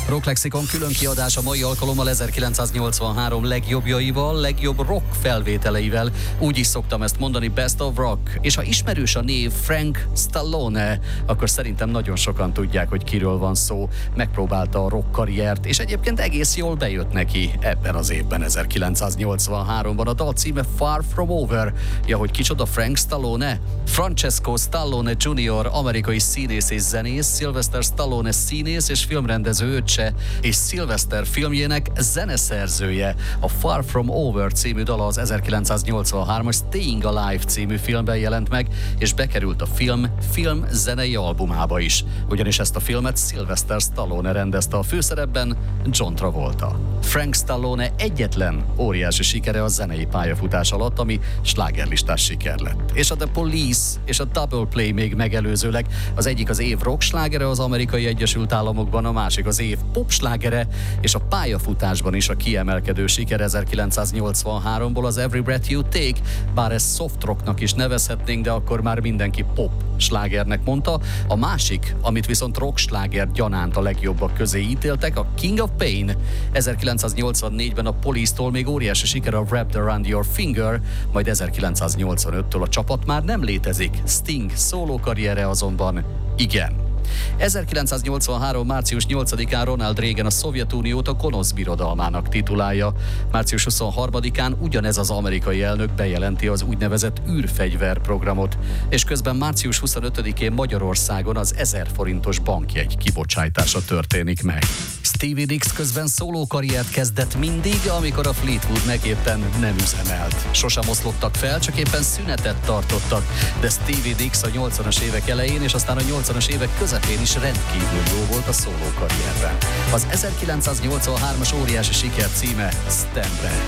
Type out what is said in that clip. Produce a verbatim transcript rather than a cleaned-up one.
Rock Lexikon külön kiadás a mai alkalommal ezerkilencszáznyolcvanhárom legjobbjaival, legjobb rock felvételeivel. Úgy is szoktam ezt mondani, Best of Rock. És ha ismerős a név Frank Stallone, akkor szerintem nagyon sokan tudják, hogy kiről van szó. Megpróbálta a rock karriert, és egyébként egész jól bejött neki ebben az évben, ezerkilencszáznyolcvanháromban. A dal címe Far From Over. Ja, hogy kicsoda Frank Stallone? Francesco Stallone junior, amerikai színész és zenész, Sylvester Stallone színész és filmrendező öccse, és Sylvester filmjének zeneszerzője. A Far From Over című dala az ezerkilencszáznyolcvanhármas Staying Alive című filmben jelent meg, és bekerült a film film zenei albumába is. Ugyanis ezt a filmet Sylvester Stallone rendezte, a főszerepben John Travolta. Frank Stallone egyetlen óriási sikere a zenei pályafutás alatt, ami slágerlistás siker lett. És a The Police és a Double Play még megelőzőleg. Az egyik az év rock slágere az Amerikai Egyesült Államokban, a másik az év pop slágere, és a pályafutásban is a kiemelkedő siker ezerkilencszáznyolcvanháromból az Every Breath You Take, bár ezt soft rocknak is nevezhetnénk, de akkor már mindenki pop slágernek mondta. A másik, amit viszont rock sláger gyanánt a legjobbak közé ítéltek, a King of Pain. ezerkilencszáznyolcvannégyben a Police-tól még óriási siker a Wrapped Around Your Finger, majd ezerkilencszáznyolcvanöttől a csapat már nem létezik. Sting szóló karriere azonban igen. ezerkilencszáznyolcvanhárom. március nyolcadikán Ronald Reagan a Szovjetuniót a gonosz birodalmának titulálja. március huszonharmadikán ugyanez az amerikai elnök bejelenti az úgynevezett űrfegyverprogramot, és közben március huszonötödikén Magyarországon az ezer forintos bankjegy kibocsátása történik meg. Stevie Nicks közben szóló karriert kezdett mindig, amikor a Fleetwoodnek éppen nem üzemelt. Sosem oszlottak fel, csak éppen szünetet tartottak, de Stevie Nicks a nyolcvanas évek elején és aztán a nyolcvanas évek közepén is rendkívül jó volt a szóló karrierben. Az ezerkilencszáznyolcvanhármas óriási siker címe Stand Back.